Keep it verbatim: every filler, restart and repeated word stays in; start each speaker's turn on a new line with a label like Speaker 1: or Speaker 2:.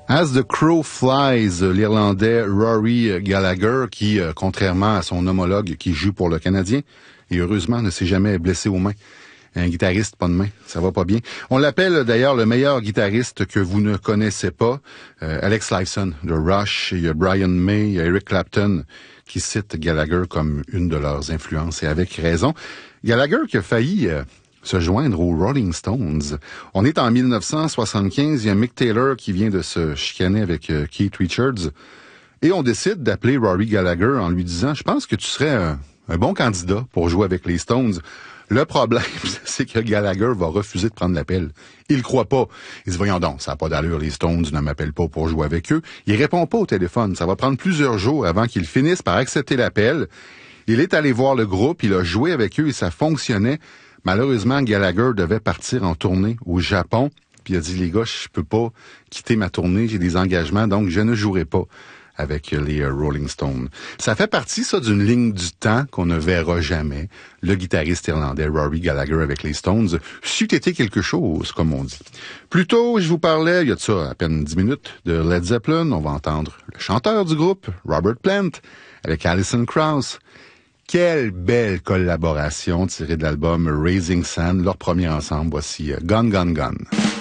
Speaker 1: As the Crow Flies, l'Irlandais Rory Gallagher, qui, euh, contrairement à son homologue qui joue pour le Canadien, et heureusement ne s'est jamais blessé aux mains. Un guitariste, pas de main, ça va pas bien. On l'appelle d'ailleurs le meilleur guitariste que vous ne connaissez pas. Euh, Alex Lifeson de Rush, il y a Brian May, il y a Eric Clapton qui citent Gallagher comme une de leurs influences, et avec raison. Gallagher qui a failli... Euh, se joindre aux Rolling Stones. On est en dix-neuf cent soixante-quinze, il y a Mick Taylor qui vient de se chicaner avec euh, Keith Richards, et on décide d'appeler Rory Gallagher en lui disant « Je pense que tu serais un, un bon candidat pour jouer avec les Stones. » Le problème, c'est que Gallagher va refuser de prendre l'appel. Il croit pas. Il dit « Voyons donc, ça n'a pas d'allure, les Stones ne m'appellent pas pour jouer avec eux. » Il répond pas au téléphone. Ça va prendre plusieurs jours avant qu'il finisse par accepter l'appel. Il est allé voir le groupe, il a joué avec eux et ça fonctionnait. Malheureusement, Gallagher devait partir en tournée au Japon. Puis il a dit, les gars, je peux pas quitter ma tournée, j'ai des engagements, donc je ne jouerai pas avec les Rolling Stones. Ça fait partie, ça, d'une ligne du temps qu'on ne verra jamais. Le guitariste irlandais Rory Gallagher avec les Stones c'eût été quelque chose, comme on dit. Plus tôt, je vous parlais, il y a de ça à peine dix minutes, de Led Zeppelin. On va entendre le chanteur du groupe, Robert Plant, avec Alison Krauss. Quelle belle collaboration tirée de l'album Raising Sun, leur premier ensemble. Voici Gone, Gone, Gone.